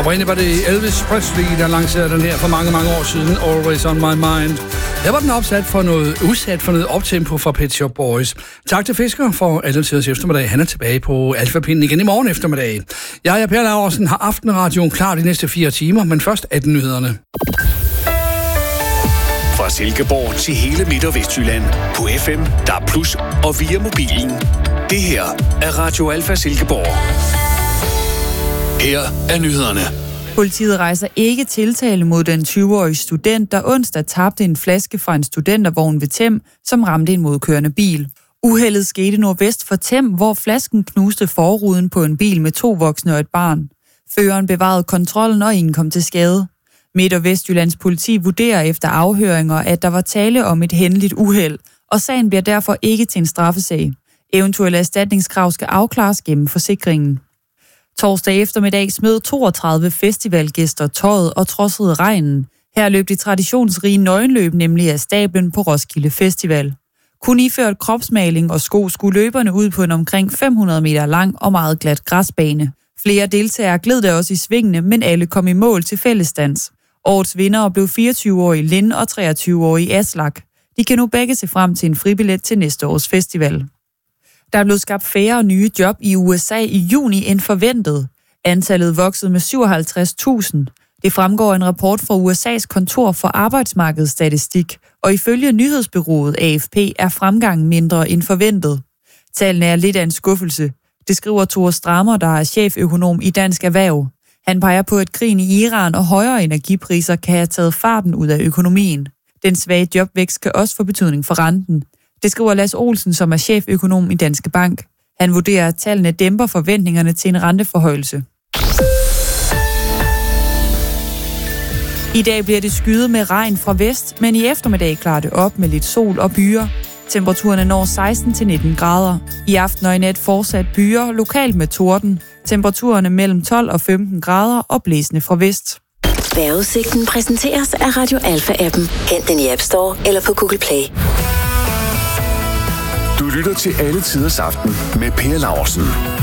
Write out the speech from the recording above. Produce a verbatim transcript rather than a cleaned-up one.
Oprindeligt var det Elvis Presley, der lancerede den her for mange, mange år siden, Always on my mind. Her var den opsat for noget, udsat for noget optempo fra Pet Shop Boys. Tak til Fisker for alle tiders eftermiddag. Han er tilbage på Alfapinden igen i morgen eftermiddag. Jeg er Per Laursen, har Aftenradioen klar de næste fire timer, men først atten nyhederne. Fra Silkeborg til hele Midt- og Vestjylland. På F M, D A B plus, og via mobilen. Det her er Radio Alfa Silkeborg. Her er nyhederne. Politiet rejser ikke tiltale mod den tyve-årige student, der onsdag tabte en flaske fra en studentervogn ved Them, som ramte en modkørende bil. Uheldet skete nordvest for Them, hvor flasken knuste forruden på en bil med to voksne og et barn. Føreren bevarede kontrollen, og ingen kom til skade. Midt- og Vestjyllands politi vurderer efter afhøringer, at der var tale om et hændeligt uheld, og sagen bliver derfor ikke til en straffesag. Eventuelle erstatningskrav skal afklares gennem forsikringen. Torsdag eftermiddag smed toogtredive festivalgæster tøjet og trodsede regnen. Her løb de traditionsrige nøgenløb nemlig af stablen på Roskilde Festival. Kun iført kropsmaling og sko skulle løberne ud på en omkring fem hundrede meter lang og meget glat græsbane. Flere deltagere gled der også i svingene, men alle kom i mål til fællesdans. Årets vindere blev fireogtyve-årige Lind og treogtyve-årige Aslak. De kan nu begge se frem til en fribillet til næste års festival. Der er blevet skabt færre nye job i U S A i juni end forventet. Antallet voksede med syvoghalvtreds tusind. Det fremgår af en rapport fra U S A's kontor for arbejdsmarkedsstatistik, og ifølge nyhedsbureauet A F P er fremgangen mindre end forventet. Tallene er lidt af en skuffelse. Det skriver Tore Strammer, der er cheføkonom i Dansk Erhverv. Han peger på, at krigen i Iran og højere energipriser kan have taget farten ud af økonomien. Den svage jobvækst kan også få betydning for renten. Det skriver Lars Olsen, som er cheføkonom i Danske Bank. Han vurderer, at tallene dæmper forventningerne til en renteforhøjelse. I dag bliver det skyet med regn fra vest, men i eftermiddag klarer det op med lidt sol og byer. Temperaturerne når seksten til nitten grader. I aften og i nat fortsat byer, lokalt med torden. Temperaturerne mellem tolv og femten grader og blæsende fra vest. Vejrudsigten præsenteres af Radio Alfa-appen. Hent den i App Store eller på Google Play. Du lytter til Alle Tiders Aften med Per Laursen.